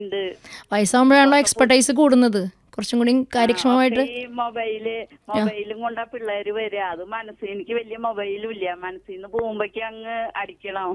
ഉണ്ട്. വയസ്സാകുമ്പോഴാണല്ലോ ഒക്കെ എക്സ്പെർട്ടൈസ് കൂടുന്നത്, കുറച്ചും കൂടി ഒക്കെ കാര്യക്ഷമമായിട്ട്. ഈ മൊബൈലും കൊണ്ടാ പിള്ളേര് വരിക. അത് എനിക്ക് വലിയ മൊബൈലും ഇല്ല, മനസ്സിൽ നിന്ന് പോകുമ്പോഴേക്കും അങ്ങ് അടിക്കണം.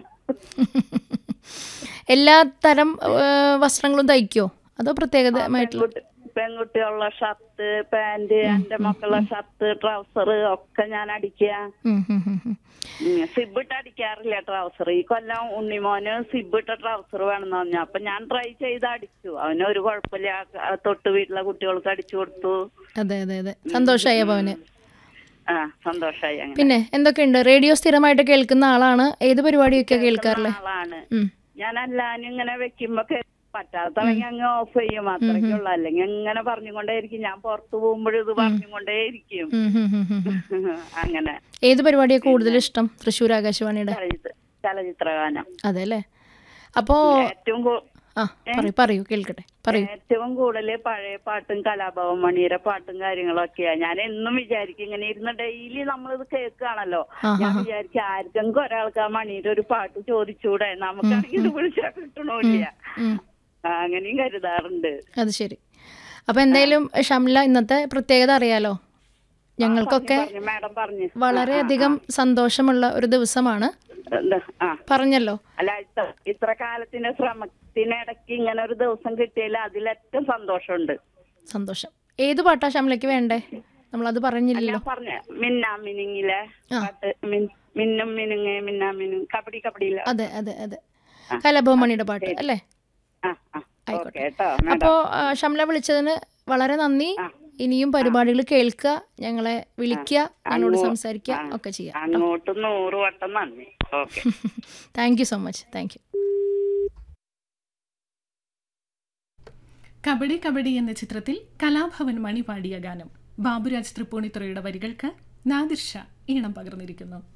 എല്ലാ തരം വസ്ത്രങ്ങളും തയ്ക്കോ അതോ പ്രത്യേകമായിട്ടുള്ള? പെൺകുട്ടികളുടെ ഷർട്ട്, പാന്റ്, എന്റെ മക്കളുടെ ഷർട്ട്, ട്രൗസർ ഒക്കെ ഞാൻ അടിക്കുക. സിബിട്ട് അടിക്കാറില്ല ട്രൗസർ. ഈ കൊല്ലം ഉണ്ണിമോന് സിബിട്ട ട്രൗസർ വേണമെന്ന് പറഞ്ഞു. അപ്പൊ ഞാൻ ട്രൈ ചെയ്ത് അടിച്ചു. അവന് ഒരു കുഴപ്പമില്ല. തൊട്ട് വീട്ടിലെ കുട്ടികൾക്ക് അടിച്ചു കൊടുത്തു. അതെ അതെ അതെ, സന്തോഷമായി അപ്പൊ അവന്. സന്തോഷായി. അങ്ങനെ പിന്നെ എന്തൊക്കെയുണ്ട്? റേഡിയോ സ്ഥിരമായിട്ട് കേൾക്കുന്ന ആളാണ്? ഏത് പരിപാടിയൊക്കെ കേൾക്കാറില്ലേ? ആളാണ് ഞാൻ. എല്ലാരും ഇങ്ങനെ വെക്കുമ്പോ പറ്റാത്തല്ലെങ്കിൽ അങ്ങ് ഓഫ് ചെയ്യും, അത്രയ്ക്കുള്ള. അല്ലെങ്കിൽ അങ്ങനെ പറഞ്ഞുകൊണ്ടേയിരിക്കും. ഞാൻ പുറത്തു പോകുമ്പോഴും ഇത് പറഞ്ഞുകൊണ്ടേയിരിക്കും. അങ്ങനെ. ഏത് പരിപാടിയാണ് കൂടുതൽ ഇഷ്ടം? തൃശ്ശൂർ ആകാശവാണിയുടെ ചലച്ചിത്രഗാനം. അതെ അല്ലേ? അപ്പോ ഏറ്റവും പറയൂ, കേൾക്കട്ടെ, പറയൂ. ഏറ്റവും കൂടുതൽ പഴയ പാട്ടും കലാഭവൻ മണിയുടെ പാട്ടും കാര്യങ്ങളൊക്കെയാ. ഞാൻ എന്നും വിചാരിക്കും, ഇങ്ങനെ ഇരുന്ന് ഡെയിലി നമ്മളിത് കേൾക്കുകയാണല്ലോ, ഞാൻ വിചാരിക്കും ആർക്കെങ്കിലും ഒരാൾക്ക് ആ മണിയുടെ ഒരു പാട്ട് ചോദിച്ചൂടെ, നമുക്കാണെങ്കിൽ ഇത് വിളിച്ചാൽ കിട്ടണില്ല. അങ്ങനെയും കരുതാറുണ്ട്. അത് ശരി. അപ്പൊ എന്തായാലും ഷംല, ഇന്നത്തെ പ്രത്യേകത അറിയാലോ. ഞങ്ങൾക്കൊക്കെ വളരെയധികം സന്തോഷമുള്ള ഒരു ദിവസമാണ്. പറഞ്ഞല്ലോ. അല്ല, ഇത്ര കാലത്തിന്റെ ശ്രമത്തിനിടയ്ക്ക് ഇങ്ങനെ ഒരു ദിവസം കിട്ടിയാൽ അതിലേറ്റവും സന്തോഷമുണ്ട്. സന്തോഷം. ഏത് പാട്ടാ ഷംലയ്ക്ക് വേണ്ടേ? നമ്മളത് പറഞ്ഞില്ലല്ലോ. പറഞ്ഞ മിന്നാമിനിങ്ങിലെ പാട്ട്, മിന്നും മിനുങ്ങേ മിന്നാമിനും, കബഡി കബഡിയിലെ. അതെ അതെ അതെ, കലാഭവൻ മണിയുടെ പാട്ട് അല്ലേ? ആയിക്കോട്ടെ. അപ്പോ ഷംല വിളിച്ചതിന് വളരെ നന്ദി. ഇനിയും പരിപാടികൾ കേൾക്കുക, ഞങ്ങളെ വിളിക്കുക, ഞങ്ങളോട് സംസാരിക്കുക ഒക്കെ ചെയ്യാം. അങ്ങോട്ട് 100 വട്ടം നന്ദി. Thank you so much. Thank you. Kabaddi kabaddi എന്ന ചിത്രത്തിൽ കലാഭവൻ മണി പാടിയ ഗാനം ബാബുരാജ് തൃപ്പൂണിത്തുറയുടെ വരികൾക്ക് നാദിർ ഷാ ഈണം പകർന്നിരിക്കുന്നു.